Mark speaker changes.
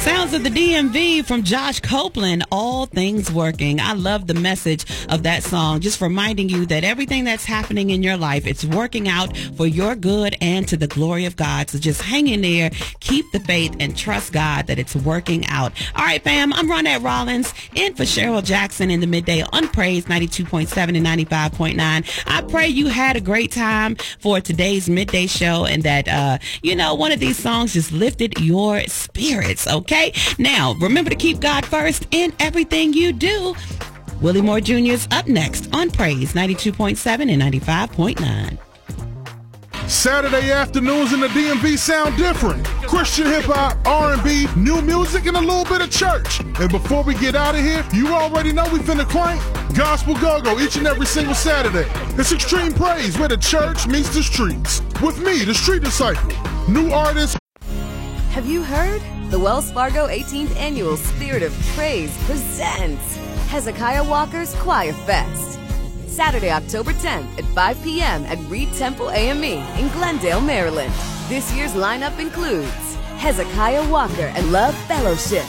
Speaker 1: Sounds of the DMV from Josh Copeland, All Things Working. I love the message of that song, just reminding you that everything that's happening in your life, it's working out for your good and to the glory of God. So just hang in there, keep the faith, and trust God that it's working out. All right, fam, I'm Ronette Rollins, in for Cheryl Jackson in the midday on Praise 92.7 and 95.9. I pray you had a great time for today's midday show and that, one of these songs just lifted your spirits, okay? Now, remember to keep God first in everything you do. Willie Moore Jr. is up next on Praise 92.7 and 95.9.
Speaker 2: Saturday afternoons in the DMV sound different. Christian hip-hop, R&B, new music, and a little bit of church. And before we get out of here, you already know we finna crank Gospel Go-Go each and every single Saturday. It's Extreme Praise, where the church meets the streets. With me, the Street Disciple. New artists.
Speaker 3: Have you heard? The Wells Fargo 18th Annual Spirit of Praise presents Hezekiah Walker's Choir Fest. Saturday, October 10th at 5 p.m. at Reed Temple AME in Glendale, Maryland. This year's lineup includes Hezekiah Walker and Love Fellowship,